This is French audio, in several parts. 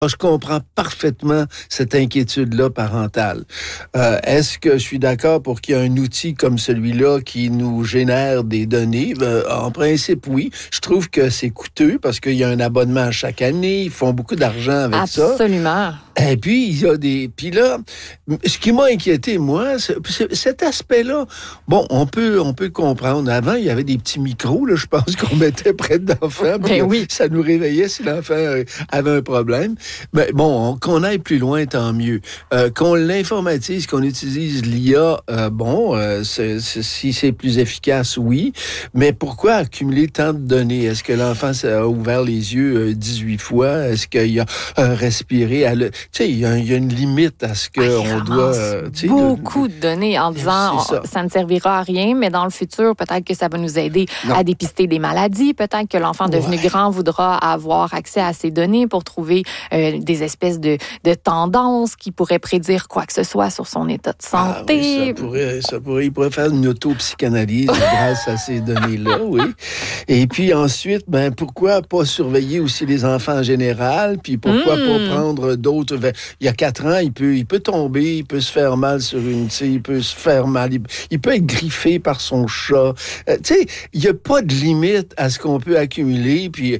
Je comprends parfaitement cette inquiétude-là parentale. Est-ce que je suis d'accord pour qu'il y ait un outil comme celui-là qui nous génère des données? En principe, oui. Je trouve que c'est coûteux parce qu'il y a un abonnement à chaque année. Ils font beaucoup d'argent avec ça. Absolument. Et puis, il y a des... Puis là, ce qui m'a inquiété, moi, c'est cet aspect-là. Bon, on peut comprendre. Avant, il y avait des petits micros, là, je pense qu'on mettait près de l'enfant. Ben oui. Ça nous réveillait si l'enfant avait un problème. Mais bon, qu'on aille plus loin, tant mieux. Qu'on l'informatise, qu'on utilise l'IA, si c'est plus efficace, oui. Mais pourquoi accumuler tant de données? Est-ce que l'enfant a ouvert les yeux 18 fois? Est-ce qu'il a respiré? Tu sais, il y a une limite à ce qu'on doit... beaucoup de données en disant ça ne servira à rien, mais dans le futur, peut-être que ça va nous aider à dépister des maladies. Peut-être que l'enfant devenu grand voudra avoir accès à ces données pour trouver des espèces de tendances qui pourraient prédire quoi que ce soit sur son état de santé. Oui, il pourrait faire une autopsychanalyse grâce à ces données-là, oui. Et puis ensuite, pourquoi pas surveiller aussi les enfants en général, puis pourquoi pas prendre d'autres... Il y a 4 ans, il peut tomber, il peut se faire mal sur une... Il peut se faire mal, il peut être griffé par son chat. Tu sais, il n'y a pas de limite à ce qu'on peut accumuler, puis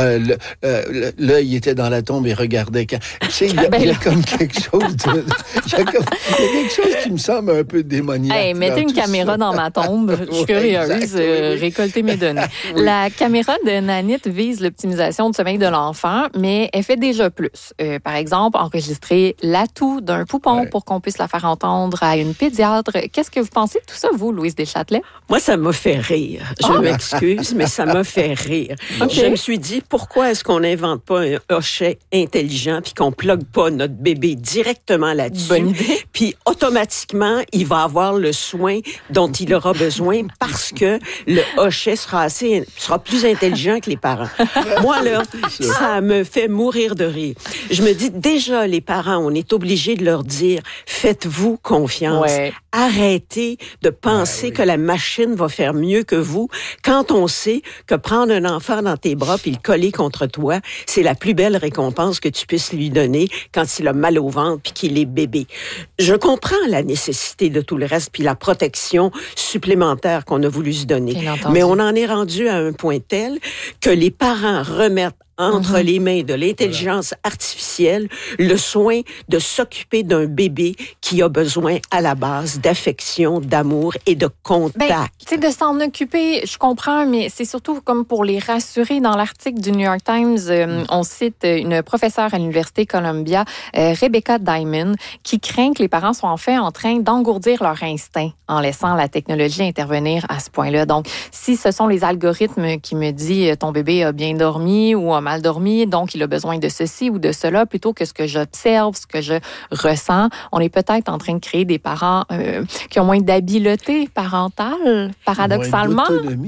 là, il était dans la tombe et regardait. Tu sais, il y a comme quelque chose de... Il y a quelque chose qui me semble un peu démoniaque. Hey, mettez une caméra dans ma tombe. Je suis curieuse. Récolter mes données. Oui. La caméra de Nanit vise l'optimisation du sommeil de l'enfant, mais elle fait déjà plus. Par exemple, enregistrer l'atout d'un poupon pour qu'on puisse la faire entendre à une pédiatre. Qu'est-ce que vous pensez de tout ça, vous, Louise Deschâtelet? Moi, ça m'a fait rire. Je m'excuse, mais ça m'a fait rire. Okay. Je me suis dit, pourquoi est-ce qu'on n'invente pas un hochet intelligent puis qu'on plug pas notre bébé directement là-dessus? Bonne idée. Puis automatiquement, il va avoir le soin dont il aura besoin parce que le hochet sera plus intelligent que les parents. Moi, là, ça me fait mourir de rire. Je me dis, déjà, les parents, on est obligés de leur dire, faites-vous confiance. Ouais. Arrêtez de penser que la machine va faire mieux que vous quand on sait que prendre un enfant dans tes bras puis le coller contre toi, c'est la plus belle récompense que tu puisses lui donner quand il a mal au ventre puis qu'il est bébé. Je comprends la nécessité de tout le reste puis la protection supplémentaire qu'on a voulu se donner. Mais on en est rendu à un point tel que les parents remettent entre les mains de l'intelligence artificielle le soin de s'occuper d'un bébé qui a besoin à la base d'affection, d'amour et de contact. Tu sais, de s'en occuper, je comprends, mais c'est surtout comme pour les rassurer. Dans l'article du New York Times, on cite une professeure à l'Université Columbia, Rebecca Diamond, qui craint que les parents soient en fait en train d'engourdir leur instinct en laissant la technologie intervenir à ce point-là. Donc, si ce sont les algorithmes qui me disent ton bébé a bien dormi ou a mal dormi, donc il a besoin de ceci ou de cela, plutôt que ce que j'observe, ce que je ressens. On est peut-être en train de créer des parents qui ont moins d'habileté parentale, paradoxalement.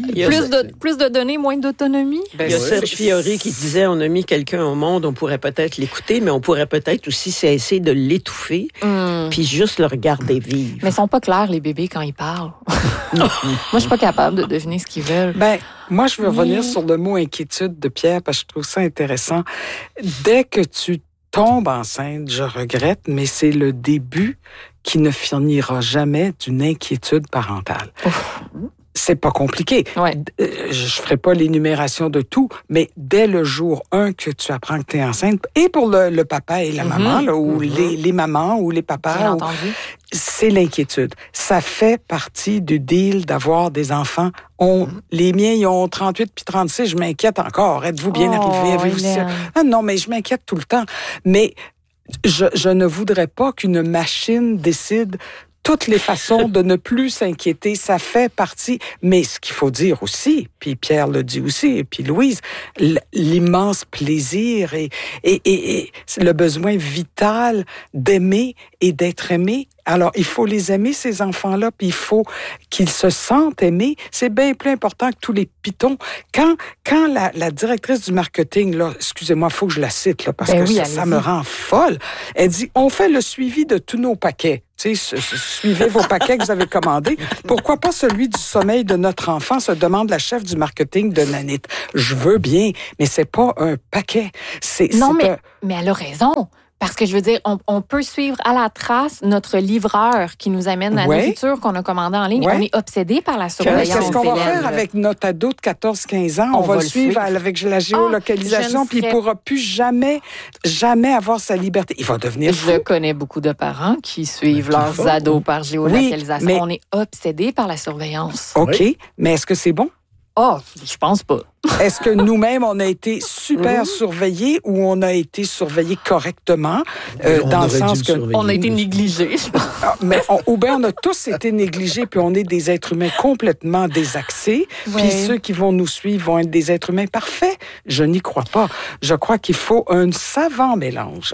Plus de données, moins d'autonomie. Il y a Serge Fiori qui disait, on a mis quelqu'un au monde, on pourrait peut-être l'écouter, mais on pourrait peut-être aussi essayer de l'étouffer, puis juste le regarder vivre. Mais ils sont pas clairs, les bébés, quand ils parlent. Moi, je suis pas capable de deviner ce qu'ils veulent. Moi, je veux revenir sur le mot inquiétude de Pierre, parce que je trouve ça intéressant. Dès que tu tombes enceinte, je regrette, mais c'est le début qui ne finira jamais d'une inquiétude parentale. Ouf. C'est pas compliqué. Ouais. Je ferai pas l'énumération de tout, mais dès le jour 1 que tu apprends que tu es enceinte, et pour le papa et la maman, là, ou les mamans ou les papas, c'est l'inquiétude. Ça fait partie du deal d'avoir des enfants. Les miens, ils ont 38 puis 36, je m'inquiète encore. Êtes-vous bien arrivé? Avez-vous non, mais je m'inquiète tout le temps. Mais je ne voudrais pas qu'une machine décide toutes les façons de ne plus s'inquiéter, ça fait partie. Mais ce qu'il faut dire aussi, puis Pierre le dit aussi, et puis Louise, l'immense plaisir et le besoin vital d'aimer et d'être aimé Alors, il faut les aimer, ces enfants-là, puis il faut qu'ils se sentent aimés. C'est bien plus important que tous les pitons. Quand la directrice du marketing, là, excusez-moi, il faut que je la cite, là, parce que ça me rend folle. Elle dit, on fait le suivi de tous nos paquets. Tu sais, suivez vos paquets que vous avez commandés. Pourquoi pas celui du sommeil de notre enfant, se demande la chef du marketing de Nanit. Je veux bien, mais c'est pas un paquet. Mais elle a raison. Parce que je veux dire, on peut suivre à la trace notre livreur qui nous amène la nourriture qu'on a commandée en ligne. On est obsédé par la surveillance. Qu'est-ce qu'on va faire avec notre ado de 14-15 ans? On va le suivre avec la géolocalisation, puis il ne pourra plus jamais avoir sa liberté. Il va devenir fou. Je connais beaucoup de parents qui suivent leurs ados par géolocalisation. Mais on est obsédé par la surveillance. OK, mais est-ce que c'est bon? Oh, je pense pas. Est-ce que nous-mêmes, on a été super surveillés ou on a été surveillés correctement? Dans le sens on a été négligés. Ou bien on a tous été négligés, puis on est des êtres humains complètement désaxés. Puis ceux qui vont nous suivre vont être des êtres humains parfaits. Je n'y crois pas. Je crois qu'il faut un savant mélange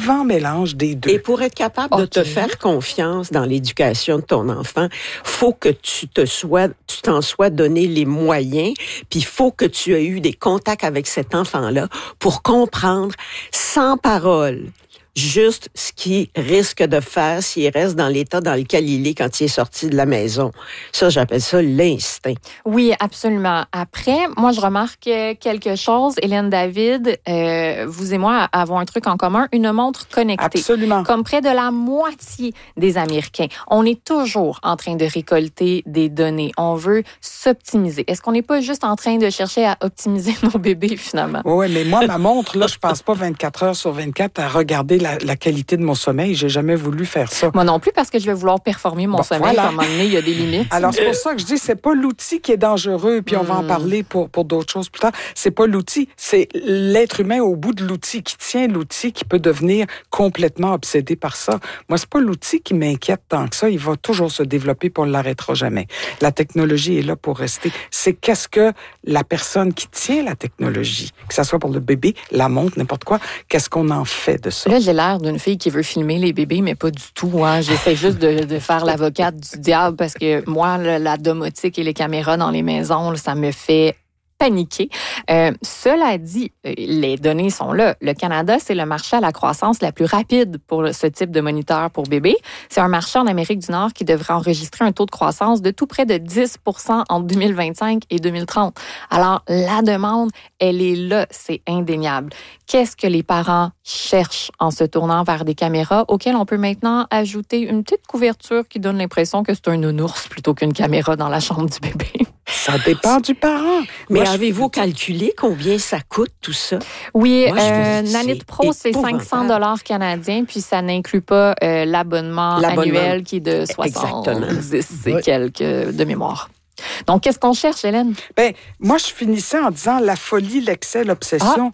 des deux. Et pour être capable de te faire confiance dans l'éducation de ton enfant, faut que tu t'en sois donné les moyens, puis il faut que tu as eu des contacts avec cet enfant-là pour comprendre sans parole juste ce qu'il risque de faire s'il reste dans l'état dans lequel il est quand il est sorti de la maison. Ça, j'appelle ça l'instinct. Oui, absolument. Après, moi, je remarque quelque chose. Hélène David, vous et moi avons un truc en commun, une montre connectée. Absolument. Comme près de la moitié des Américains. On est toujours en train de récolter des données. On veut s'optimiser. Est-ce qu'on n'est pas juste en train de chercher à optimiser nos bébés, finalement? Oui, mais moi, ma montre, là, je passe pas 24 heures sur 24 à regarder la qualité de mon sommeil. J'ai jamais voulu faire ça. Moi non plus, parce que je vais vouloir performer mon sommeil. Voilà. À un moment donné, il y a des limites. Alors, c'est pour ça que je dis, c'est pas l'outil qui est dangereux, puis on va en parler pour d'autres choses plus tard. C'est pas l'outil, c'est l'être humain au bout de l'outil, qui tient l'outil, qui peut devenir complètement obsédé par ça. Moi, c'est pas l'outil qui m'inquiète tant que ça. Il va toujours se développer, puis on l'arrêtera jamais. La technologie est là pour rester. C'est qu'est-ce que la personne qui tient la technologie, que ça soit pour le bébé, la montre, n'importe quoi, qu'est-ce qu'on en fait de ça? Là, j'ai l'air d'une fille qui veut filmer les bébés, mais pas du tout. Hein. J'essaie juste de faire l'avocate du diable parce que moi, la domotique et les caméras dans les maisons, là, ça me fait paniquer. Cela dit, les données sont là. Le Canada, c'est le marché à la croissance la plus rapide pour ce type de moniteur pour bébés. C'est un marché en Amérique du Nord qui devrait enregistrer un taux de croissance de tout près de 10% entre 2025 et 2030. Alors, la demande, elle est là, c'est indéniable. Qu'est-ce que les parents cherchent en se tournant vers des caméras auxquelles on peut maintenant ajouter une petite couverture qui donne l'impression que c'est un nounours plutôt qu'une caméra dans la chambre du bébé? Ça dépend du parent. Mais avez-vous calculé combien ça coûte, tout ça? Oui, Nanit Pro, c'est 500 $ canadiens, puis ça n'inclut pas l'abonnement annuel qui est de 70 et quelques de mémoire. Donc, qu'est-ce qu'on cherche, Hélène? Ben, moi, je finissais en disant la folie, l'excès, l'obsession.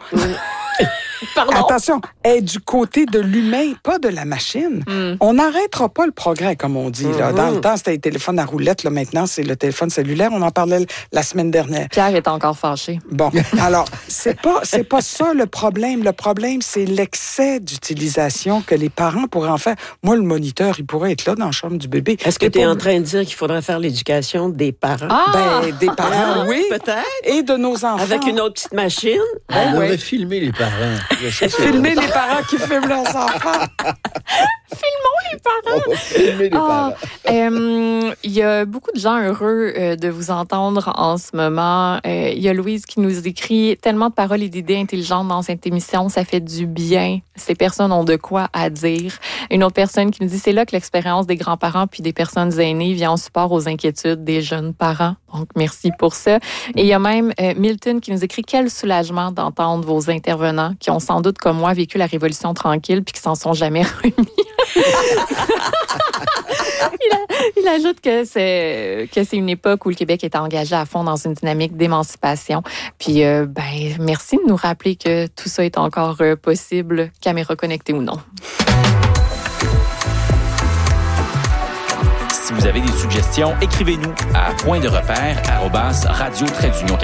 Pardon? Attention, est du côté de l'humain, pas de la machine. On n'arrêtera pas le progrès, comme on dit. Là. Dans le temps, c'était les téléphones à roulettes. Là, maintenant, c'est le téléphone cellulaire. On en parlait la semaine dernière. Pierre est encore fâché. Bon, alors, c'est pas ça le problème. Le problème, c'est l'excès d'utilisation que les parents pourraient en faire. Moi, le moniteur, il pourrait être là dans la chambre du bébé. Est-ce que tu es en train de dire qu'il faudrait faire l'éducation des parents? Ben, des parents, oui. Peut-être. Et de nos enfants. Avec une autre petite machine. On devrait filmer les parents. Filmer les parents qui filment leurs enfants. Filmons les parents. On va filmer les parents. Il y a beaucoup de gens heureux de vous entendre en ce moment. Il y a Louise qui nous écrit « Tellement de paroles et d'idées intelligentes dans cette émission, ça fait du bien. Ces personnes ont de quoi à dire. » Une autre personne qui nous dit « C'est là que l'expérience des grands-parents puis des personnes aînées vient en support aux inquiétudes des jeunes parents. » Donc, merci pour ça. Et il y a même Milton qui nous écrit « Quel soulagement d'entendre vos intervenants qui ont sans doute, comme moi, vécu la Révolution tranquille puis qui s'en sont jamais remis. » Il ajoute que c'est une époque où le Québec est engagé à fond dans une dynamique d'émancipation. Puis, merci de nous rappeler que tout ça est encore possible, caméra connectée ou non. Si vous avez des suggestions, écrivez-nous à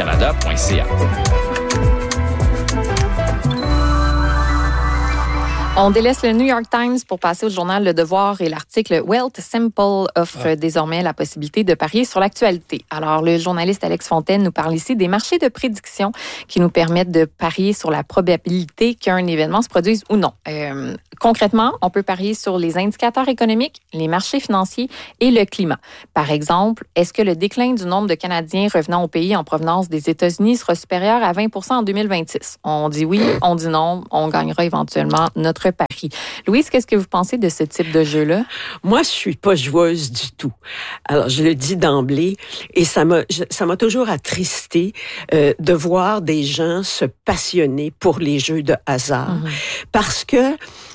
pointderepère@radio-canada.ca. On délaisse le New York Times pour passer au journal Le Devoir et l'article Wealth Simple offre désormais la possibilité de parier sur l'actualité. Alors, le journaliste Alex Fontaine nous parle ici des marchés de prédiction qui nous permettent de parier sur la probabilité qu'un événement se produise ou non. Concrètement, on peut parier sur les indicateurs économiques, les marchés financiers et le climat. Par exemple, est-ce que le déclin du nombre de Canadiens revenant au pays en provenance des États-Unis sera supérieur à 20 % en 2026? On dit oui, on dit non, on gagnera éventuellement notre pari. Louise, qu'est-ce que vous pensez de ce type de jeu-là? Moi, je suis pas joueuse du tout. Alors, je le dis d'emblée, et ça m'a toujours attristé de voir des gens se passionner pour les jeux de hasard. Parce que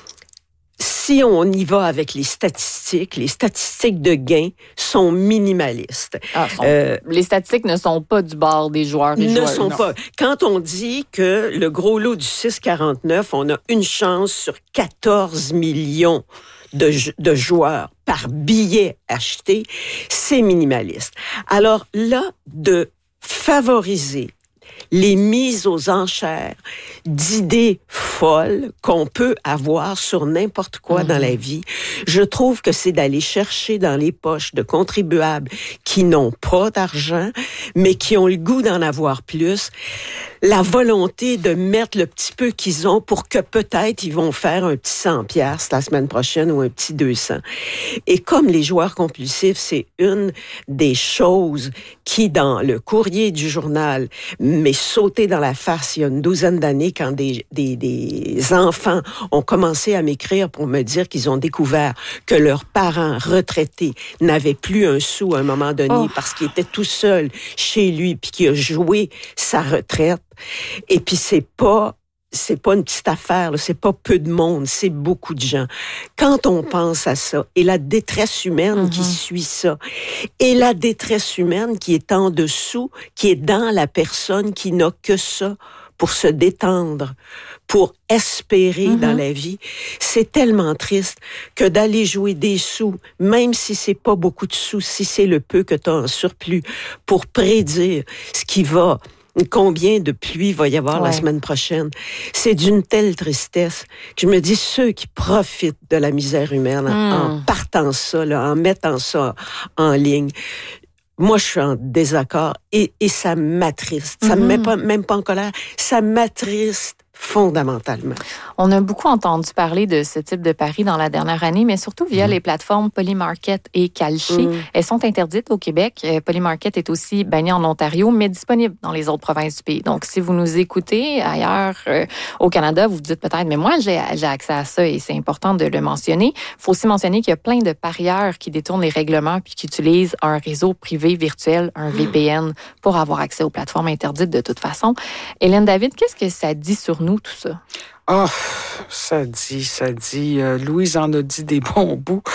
si on y va avec les statistiques de gains sont minimalistes. Les statistiques ne sont pas du bord des joueurs et joueurs. Ne sont pas. Quand on dit que le gros lot du 6,49, on a une chance sur 14 millions de joueurs par billet acheté, c'est minimaliste. Alors là, de favoriser les mises aux enchères d'idées folles qu'on peut avoir sur n'importe quoi dans la vie, je trouve que c'est d'aller chercher dans les poches de contribuables qui n'ont pas d'argent, mais qui ont le goût d'en avoir plus, la volonté de mettre le petit peu qu'ils ont pour que peut-être ils vont faire un petit 100$ la semaine prochaine ou un petit 200. Et comme les joueurs compulsifs, c'est une des choses qui, dans le courrier du journal, m'est sauté dans la face il y a une douzaine d'années quand des enfants ont commencé à m'écrire pour me dire qu'ils ont découvert que leurs parents retraités n'avaient plus un sou à un moment donné parce qu'il était tout seul chez lui puis qu'il a joué sa retraite. Et puis c'est pas une petite affaire, là, c'est pas peu de monde, c'est beaucoup de gens. Quand on pense à ça, et la détresse humaine qui suit ça, et la détresse humaine qui est en dessous, qui est dans la personne qui n'a que ça pour se détendre, pour espérer dans la vie, c'est tellement triste que d'aller jouer des sous, même si c'est pas beaucoup de sous, si c'est le peu que tu as en surplus, pour prédire ce qui va, combien de pluie va y avoir la semaine prochaine. C'est d'une telle tristesse que je me dis, ceux qui profitent de la misère humaine en partant ça, là, en mettant ça en ligne, moi, je suis en désaccord et ça m'attriste. Ça me met même pas en colère. Ça m'attriste fondamentalement. On a beaucoup entendu parler de ce type de paris dans la dernière année, mais surtout via les plateformes Polymarket et Kalshi. Elles sont interdites au Québec. Polymarket est aussi banni en Ontario, mais disponible dans les autres provinces du pays. Donc, si vous nous écoutez ailleurs au Canada, vous vous dites peut-être, mais moi, j'ai accès à ça et c'est important de le mentionner. Il faut aussi mentionner qu'il y a plein de parieurs qui détournent les règlements puis qui utilisent un réseau privé virtuel, un VPN, pour avoir accès aux plateformes interdites de toute façon. Hélène David, qu'est-ce que ça dit sur nous, tout ça? Oh, ça dit. Louise en a dit des bons bouts.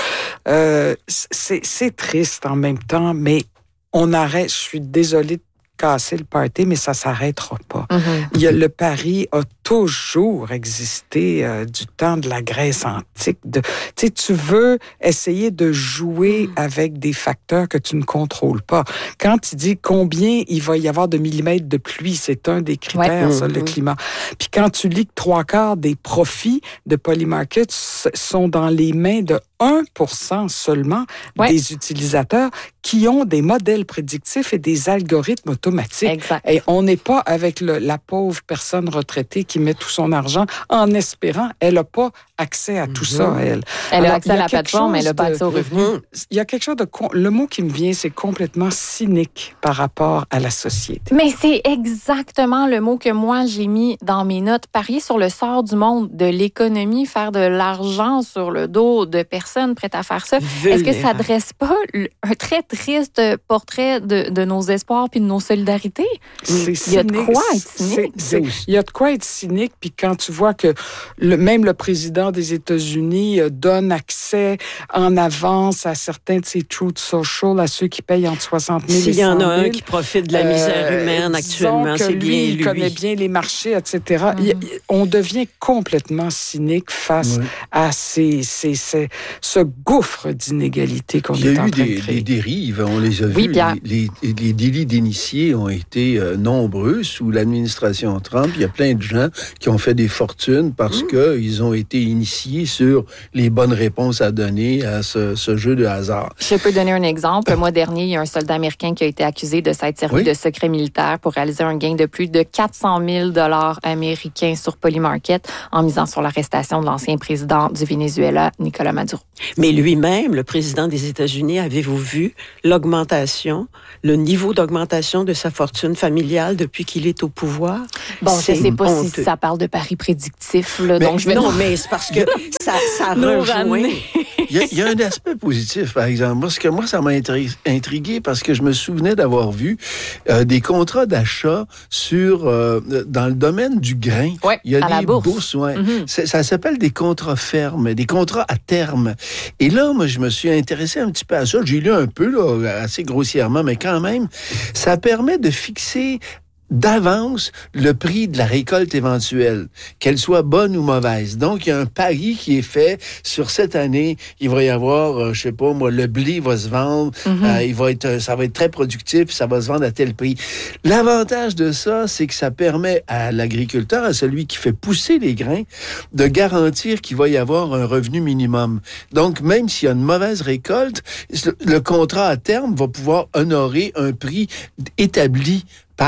C'est triste en même temps, mais on arrête. Je suis désolée de casser le party, mais ça s'arrêtera pas. Le pari a toujours existé du temps de la Grèce antique. Tu veux essayer de jouer avec des facteurs que tu ne contrôles pas. Quand tu dis combien il va y avoir de millimètres de pluie, c'est un des critères, ça, le climat. Puis quand tu lis que 3/4 des profits de Polymarket sont dans les mains de 1% seulement des utilisateurs qui ont des modèles prédictifs et des algorithmes automatiques. Exact. Et on n'est pas avec la pauvre personne retraitée qui met tout son argent en espérant. Elle n'a pas accès à tout ça, elle. Elle a accès à la plateforme, mais elle n'a pas accès aux revenus. Il y a quelque chose de... Le mot qui me vient, c'est complètement cynique par rapport à la société. Mais c'est exactement le mot que moi, j'ai mis dans mes notes. Parier sur le sort du monde, de l'économie, faire de l'argent sur le dos de personnes prêtes à faire ça. Est-ce que ça ne dresse pas un très triste portrait de nos espoirs puis de nos solidarités? C'est cynique. Il y a de quoi être cynique. Il y a de quoi être cynique, puis quand tu vois que même le président des États-Unis donne accès en avance à certains de ses Truth Social, à ceux qui payent entre 60 000 et 100 000. S'il y en a un qui profite de la misère humaine actuellement, c'est bien lui. Il connaît bien les marchés, etc. On devient complètement cynique face à ce gouffre d'inégalité qu'on est en train de créer. Il y a eu des dérives arrive. On les a vus. Les délits d'initiés ont été nombreux sous l'administration Trump. Il y a plein de gens qui ont fait des fortunes parce qu'ils ont été initiés sur les bonnes réponses à donner à ce jeu de hasard. Je peux donner un exemple. Le mois dernier, il y a un soldat américain qui a été accusé de s'être servi de secret militaire pour réaliser un gain de plus de 400 000 $ américains sur Polymarket en misant sur l'arrestation de l'ancien président du Venezuela, Nicolás Maduro. Mais lui-même, le président des États-Unis, avez-vous vu le niveau d'augmentation de sa fortune familiale depuis qu'il est au pouvoir? Bon, je ne sais pas si ça parle de paris prédictifs. Là, donc non, mais c'est parce que ça rejoint... Il y a un aspect positif, par exemple. Moi, ça m'a intrigué parce que je me souvenais d'avoir vu des contrats d'achat dans le domaine du grain. Ouais, il y a à des la bourse. Ça s'appelle des contrats fermes, des contrats à terme. Et là, moi, je me suis intéressé un petit peu à ça. J'ai lu un peu, là, assez grossièrement, mais quand même, ça permet de fixer d'avance le prix de la récolte éventuelle, qu'elle soit bonne ou mauvaise. Donc, il y a un pari qui est fait sur cette année. Il va y avoir, je sais pas moi, le blé va se vendre, ça va être très productif, ça va se vendre à tel prix. L'avantage de ça, c'est que ça permet à l'agriculteur, à celui qui fait pousser les grains, de garantir qu'il va y avoir un revenu minimum. Donc, même s'il y a une mauvaise récolte, le contrat à terme va pouvoir honorer un prix établi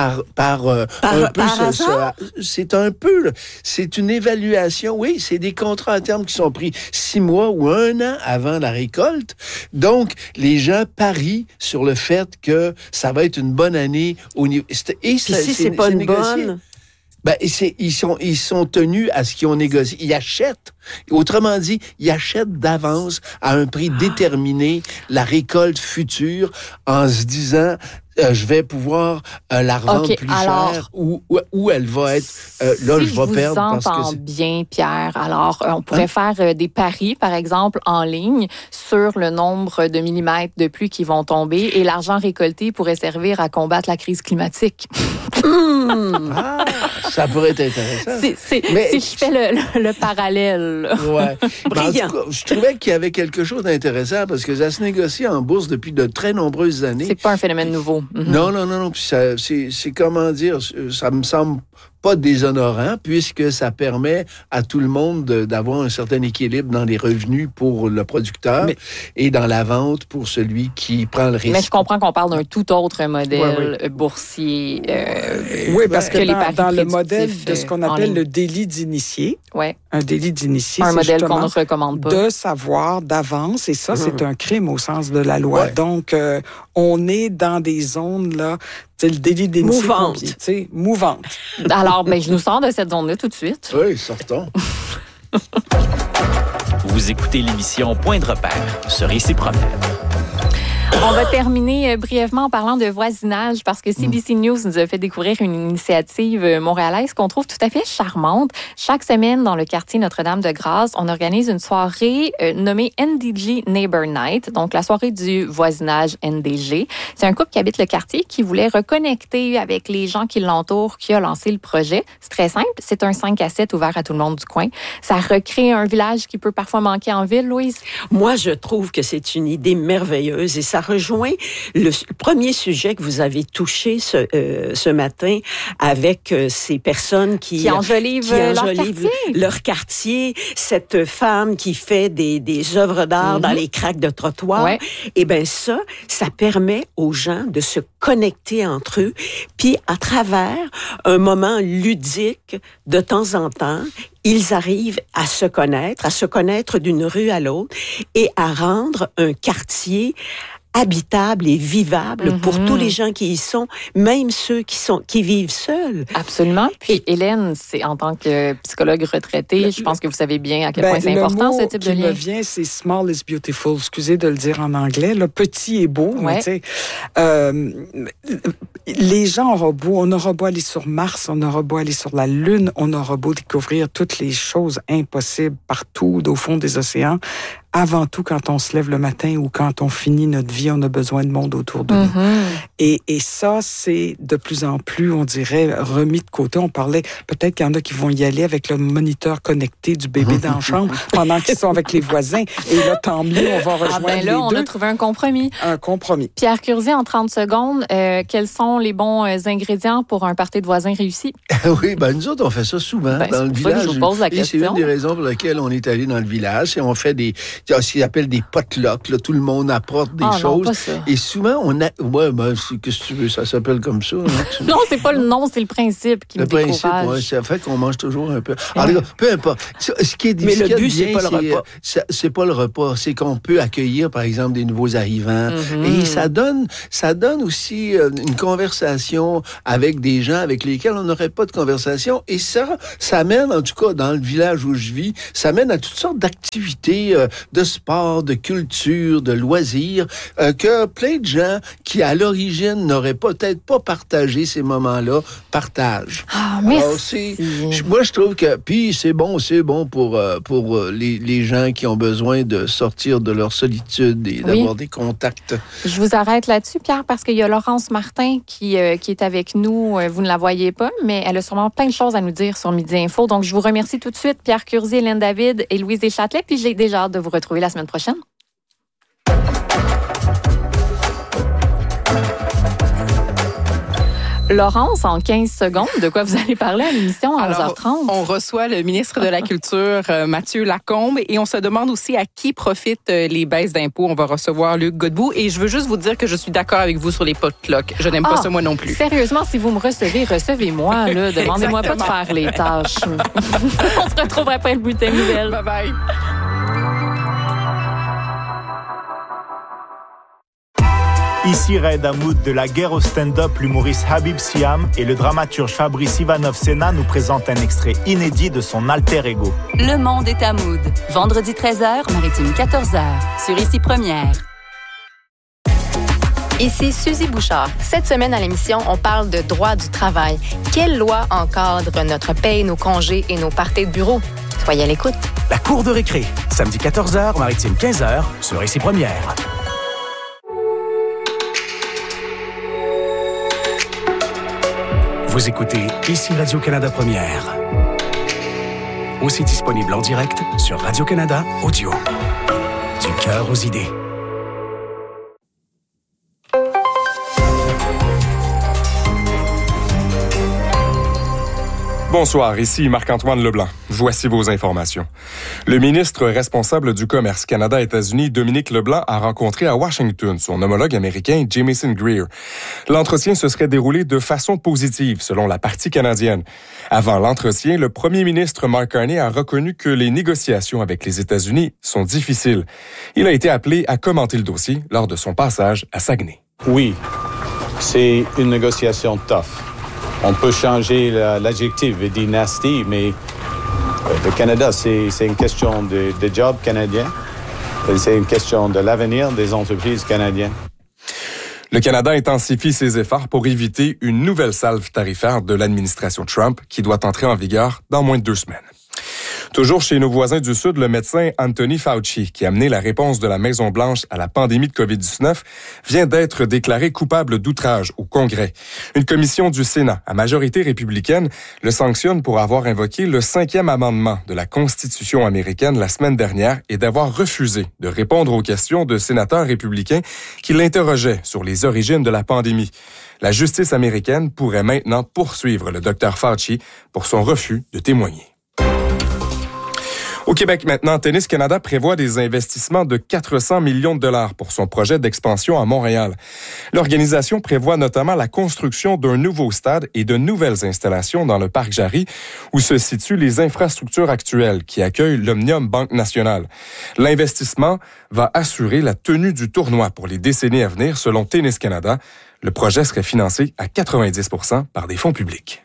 c'est une évaluation. Oui, c'est des contrats à terme qui sont pris 6 mois ou 1 an avant la récolte. Donc, les gens parient sur le fait que ça va être une bonne année au niveau. Et si c'est pas une bonne. Ils sont tenus à ce qu'ils ont négocié. Ils achètent. Autrement dit, ils achètent d'avance à un prix déterminé la récolte future en se disant je vais pouvoir la revendre plus cher ou elle va être là je vais perdre parce que je vous entends bien, Pierre. Alors on pourrait faire des paris, par exemple, en ligne sur le nombre de millimètres de pluie qui vont tomber et l'argent récolté pourrait servir à combattre la crise climatique. Ça pourrait être intéressant. Si je fais le parallèle. Ouais. En tout cas, je trouvais qu'il y avait quelque chose d'intéressant parce que ça se négocie en bourse depuis de très nombreuses années. C'est pas un phénomène nouveau. Non. Puis c'est comment dire, ça me semble pas déshonorant puisque ça permet à tout le monde d'avoir un certain équilibre dans les revenus pour le producteur et dans la vente pour celui qui prend le risque. Mais je comprends qu'on parle d'un tout autre modèle boursier. Oui, parce que dans le modèle de ce qu'on appelle le délit d'initié, un délit d'initié, c'est modèle qu'on ne recommande pas. De savoir d'avance, et ça, c'est un crime au sens de la loi. Ouais. Donc, on est dans des zones, là, c'est le délit d'initié. Mouvante. Alors, je nous sors de cette zone-là tout de suite. Oui, sortons. Vous écoutez l'émission Point de repère sur Ici Promenade. On va terminer brièvement en parlant de voisinage parce que CBC News nous a fait découvrir une initiative montréalaise qu'on trouve tout à fait charmante. Chaque semaine, dans le quartier Notre-Dame-de-Grâce, on organise une soirée nommée NDG Neighbor Night, donc la soirée du voisinage NDG. C'est un couple qui habite le quartier qui voulait reconnecter avec les gens qui l'entourent, qui a lancé le projet. C'est très simple, c'est un 5 à 7 ouvert à tout le monde du coin. Ça recrée un village qui peut parfois manquer en ville, Louise? Moi, je trouve que c'est une idée merveilleuse et ça rejoint le premier sujet que vous avez touché ce matin avec ces personnes qui enjolivent leur quartier, cette femme qui fait des œuvres d'art dans les craques de trottoir. Ouais. Eh bien ça permet aux gens de se connecter entre eux, puis à travers un moment ludique de temps en temps, ils arrivent à se connaître d'une rue à l'autre et à rendre un quartier habitable et vivable pour tous les gens qui y sont, même ceux qui vivent seuls. Absolument. Puis Hélène, c'est en tant que psychologue retraitée, je pense que vous savez bien à quel point c'est important ce type de lien. Le mot qui me vient, c'est small is beautiful. Excusez de le dire en anglais. Là, petit est beau. Ouais. Les gens on aura beau aller sur Mars, on aura beau aller sur la Lune, on aura beau découvrir toutes les choses impossibles partout au fond des océans. avant tout, quand on se lève le matin ou quand on finit notre vie, on a besoin de monde autour de nous. Et ça, c'est de plus en plus, on dirait, remis de côté. On parlait, peut-être qu'il y en a qui vont y aller avec le moniteur connecté du bébé dans la chambre pendant qu'ils sont avec les voisins. Et là, tant mieux, on va rejoindre les deux. On a trouvé un compromis. Un compromis. Pierre Curzi, en 30 secondes, quels sont les bons ingrédients pour un party de voisins réussi? Oui, nous autres, on fait ça souvent dans le village. Je vous pose la question. C'est une des raisons pour lesquelles on est allé dans le village. Et on fait ce qu'ils appellent des potlucks. Là, tout le monde apporte des choses. Non, pas ça. Et souvent, on a... qu'est-ce que tu veux? Ça s'appelle comme ça. Hein? Non, c'est pas le nom, c'est le principe qui me décourage. Le principe, c'est le fait qu'on mange toujours un peu. Alors, peu importe. Ce qui est difficile, mais le but, c'est pas le repas. C'est pas le repas. C'est qu'on peut accueillir, par exemple, des nouveaux arrivants. Et ça donne aussi une conversation avec des gens avec lesquels on n'aurait pas de conversation. Et ça mène, en tout cas, dans le village où je vis, ça mène à toutes sortes d'activités, de sport, de culture, de loisirs, que plein de gens qui, à l'origine, n'auraient peut-être pas partagé ces moments-là, partagent. Ah, merci. Alors, moi, je trouve que, puis c'est bon pour les gens qui ont besoin de sortir de leur solitude et d'avoir des contacts. Je vous arrête là-dessus, Pierre, parce qu'il y a Laurence Martin qui est avec nous. Vous ne la voyez pas, mais elle a sûrement plein de choses à nous dire sur Midi Info. Donc, je vous remercie tout de suite, Pierre Curzi, Hélène David et Louise Deschâtelet. Puis j'ai déjà hâte de vous retrouver la semaine prochaine. Laurence, en 15 secondes, de quoi vous allez parler à l'émission à 11h30? On reçoit le ministre de la Culture, Mathieu Lacombe, et on se demande aussi à qui profitent les baisses d'impôts. On va recevoir Luc Godbout, et je veux juste vous dire que je suis d'accord avec vous sur les potlucks. Je n'aime pas ça, moi non plus. Sérieusement, si vous me recevez-moi, là. Demandez-moi pas de faire les tâches. On se retrouvera après le bulletin nouvelle. Bye-bye. Ici Raed Hamoud de la guerre au stand-up, l'humoriste Habib Siam et le dramaturge Fabrice Ivanov-Sena nous présentent un extrait inédit de son alter ego. Le monde est à Mood. Vendredi 13h, Maritime 14h, sur Ici Première. Ici Suzy Bouchard. Cette semaine à l'émission, on parle de droit du travail. Quelle loi encadre notre paye, nos congés et nos parties de bureau? Soyez à l'écoute. La cour de récré, samedi 14h, Maritime 15h, sur Ici Première. Vous écoutez Ici Radio-Canada Première. Aussi disponible en direct sur Radio-Canada Audio. Du cœur aux idées. Bonsoir, ici Marc-Antoine Leblanc. Voici vos informations. Le ministre responsable du commerce Canada-États-Unis, Dominique Leblanc, a rencontré à Washington son homologue américain, Jamieson Greer. L'entretien se serait déroulé de façon positive, selon la partie canadienne. Avant l'entretien, le premier ministre Mark Carney a reconnu que les négociations avec les États-Unis sont difficiles. Il a été appelé à commenter le dossier lors de son passage à Saguenay. Oui, c'est une négociation tough. On peut changer l'adjectif et dire nasty, mais le Canada, c'est une question de job canadien. C'est une question de l'avenir des entreprises canadiennes. Le Canada intensifie ses efforts pour éviter une nouvelle salve tarifaire de l'administration Trump qui doit entrer en vigueur dans moins de 2 semaines. Toujours chez nos voisins du Sud, le médecin Anthony Fauci, qui a mené la réponse de la Maison-Blanche à la pandémie de COVID-19, vient d'être déclaré coupable d'outrage au Congrès. Une commission du Sénat, à majorité républicaine, le sanctionne pour avoir invoqué le 5e amendement de la Constitution américaine la semaine dernière et d'avoir refusé de répondre aux questions de sénateurs républicains qui l'interrogeaient sur les origines de la pandémie. La justice américaine pourrait maintenant poursuivre le Dr Fauci pour son refus de témoigner. Au Québec maintenant, Tennis Canada prévoit des investissements de 400 millions de dollars pour son projet d'expansion à Montréal. L'organisation prévoit notamment la construction d'un nouveau stade et de nouvelles installations dans le parc Jarry, où se situent les infrastructures actuelles qui accueillent l'Omnium Banque Nationale. L'investissement va assurer la tenue du tournoi pour les décennies à venir, selon Tennis Canada. Le projet serait financé à 90% par des fonds publics.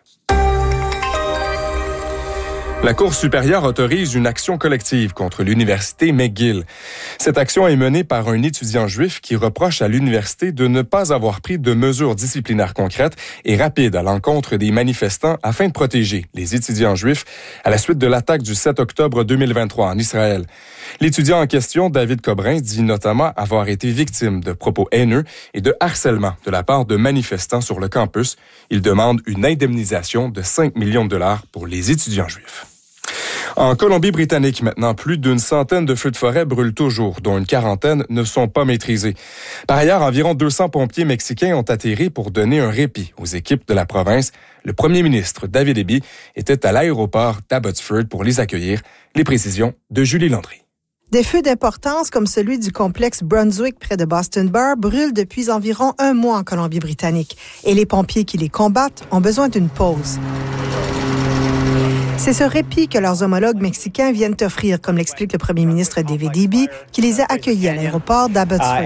La Cour supérieure autorise une action collective contre l'université McGill. Cette action est menée par un étudiant juif qui reproche à l'université de ne pas avoir pris de mesures disciplinaires concrètes et rapides à l'encontre des manifestants afin de protéger les étudiants juifs à la suite de l'attaque du 7 octobre 2023 en Israël. L'étudiant en question, David Cobrin, dit notamment avoir été victime de propos haineux et de harcèlement de la part de manifestants sur le campus. Il demande une indemnisation de 5 millions de dollars pour les étudiants juifs. En Colombie-Britannique, maintenant, plus d'une centaine de feux de forêt brûlent toujours, dont une quarantaine ne sont pas maîtrisés. Par ailleurs, environ 200 pompiers mexicains ont atterri pour donner un répit aux équipes de la province. Le premier ministre, David Eby, était à l'aéroport d'Abbotsford pour les accueillir. Les précisions de Julie Landry. Des feux d'importance comme celui du complexe Brunswick près de Boston Bar brûlent depuis environ 1 mois en Colombie-Britannique. Et les pompiers qui les combattent ont besoin d'une pause. C'est ce répit que leurs homologues mexicains viennent offrir, comme l'explique le premier ministre David Eby, qui les a accueillis à l'aéroport d'Abbotsford.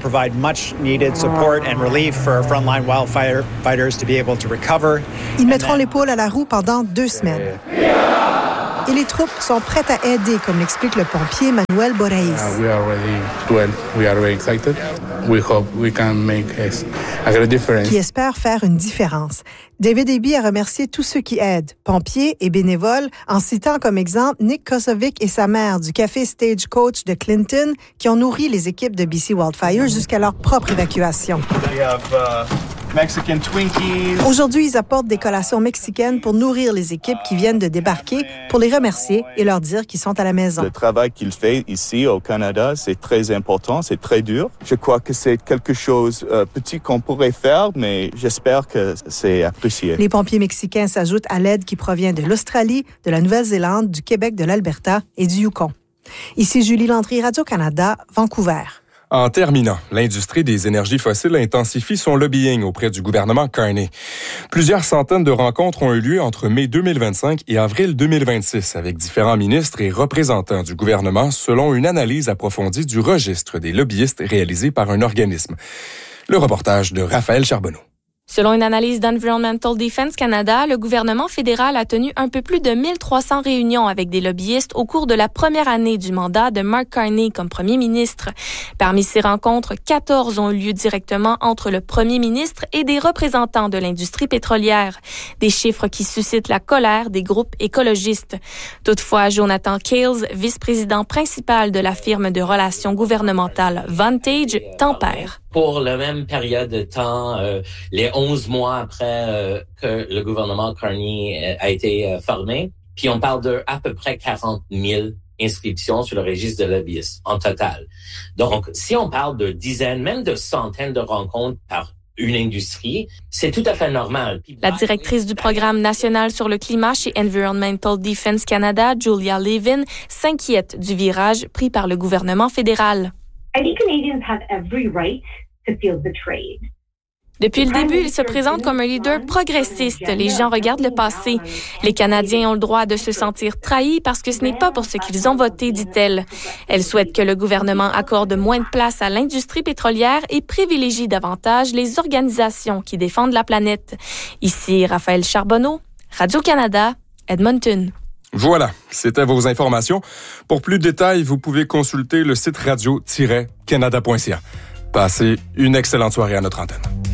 Ils mettront l'épaule à la roue pendant 2 semaines. Et les troupes sont prêtes à aider, comme l'explique le pompier Manuel Borraes. Qui espère faire une différence. David Eby a remercié tous ceux qui aident, pompiers et bénévoles, en citant comme exemple Nick Kosovic et sa mère du café Stagecoach de Clinton, qui ont nourri les équipes de BC Wildfire jusqu'à leur propre évacuation. Aujourd'hui, ils apportent des collations mexicaines pour nourrir les équipes qui viennent de débarquer, pour les remercier et leur dire qu'ils sont à la maison. Le travail qu'il fait ici au Canada, c'est très important, c'est très dur. Je crois que c'est quelque chose petit qu'on pourrait faire, mais j'espère que c'est apprécié. Les pompiers mexicains s'ajoutent à l'aide qui provient de l'Australie, de la Nouvelle-Zélande, du Québec, de l'Alberta et du Yukon. Ici Julie Landry, Radio-Canada, Vancouver. En terminant, l'industrie des énergies fossiles intensifie son lobbying auprès du gouvernement Carney. Plusieurs centaines de rencontres ont eu lieu entre mai 2025 et avril 2026 avec différents ministres et représentants du gouvernement selon une analyse approfondie du registre des lobbyistes réalisé par un organisme. Le reportage de Raphaël Charbonneau. Selon une analyse d'Environmental Defense Canada, le gouvernement fédéral a tenu un peu plus de 1300 réunions avec des lobbyistes au cours de la première année du mandat de Mark Carney comme premier ministre. Parmi ces rencontres, 14 ont eu lieu directement entre le premier ministre et des représentants de l'industrie pétrolière. Des chiffres qui suscitent la colère des groupes écologistes. Toutefois, Jonathan Kales, vice-président principal de la firme de relations gouvernementales Vantage, tempère. Pour la même période de temps, les 11 mois après que le gouvernement Carney a été formé, puis on parle de à peu près 40 000 inscriptions sur le registre de lobbyistes en total. Donc, si on parle de dizaines, même de centaines de rencontres par une industrie, c'est tout à fait normal. La directrice du programme national sur le climat chez Environmental Defense Canada, Julia Levin, s'inquiète du virage pris par le gouvernement fédéral. I think Canadians have every right to feel betrayed. Depuis le début, il se présente comme un leader progressiste. Les gens regardent le passé. Les Canadiens ont le droit de se sentir trahis parce que ce n'est pas pour ce qu'ils ont voté, dit-elle. Elle souhaite que le gouvernement accorde moins de place à l'industrie pétrolière et privilégie davantage les organisations qui défendent la planète. Ici, Raphaël Charbonneau, Radio-Canada, Edmonton. Voilà, c'était vos informations. Pour plus de détails, vous pouvez consulter le site radio-canada.ca. Passez une excellente soirée à notre antenne.